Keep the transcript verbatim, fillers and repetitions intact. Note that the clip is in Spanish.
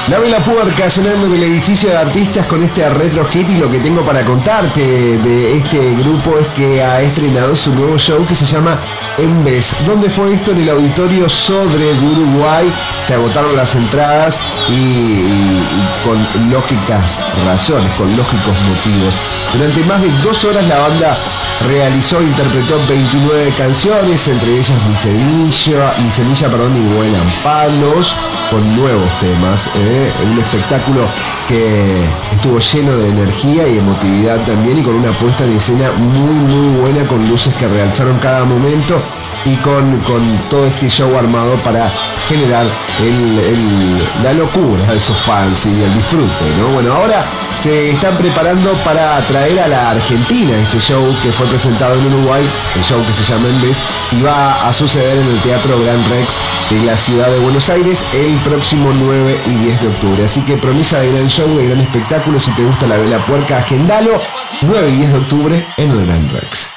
La Vela Puerca sonando en el edificio de artistas con este retro hit, y lo que tengo para contarte de este grupo es que ha estrenado su nuevo show que se llama En Vez. ¿Dónde fue esto? En el Auditorio Sodre de Uruguay. Se agotaron las entradas y, y, y con lógicas razones, con lógicos motivos. Durante más de dos horas la banda realizó e interpretó veintinueve canciones, entre ellas Mi Semilla, Mi Semilla, perdón, y Vuelan Palos, con nuevos temas. ¿eh? Un espectáculo que estuvo lleno de energía y emotividad también, y con una puesta en escena muy muy buena, con luces que realzaron cada momento, y con, con todo este show armado para generar el, el, la locura de sus fans y el disfrute, ¿no? Bueno, ahora se están preparando para traer a la Argentina este show que fue presentado en Uruguay, el show que se llama En Vez, y va a suceder en el Teatro Gran Rex de la ciudad de Buenos Aires el próximo nueve y diez de octubre. Así que promesa de gran show, de gran espectáculo. Si te gusta la Vela Puerca, agendalo, nueve y diez de octubre en el Gran Rex.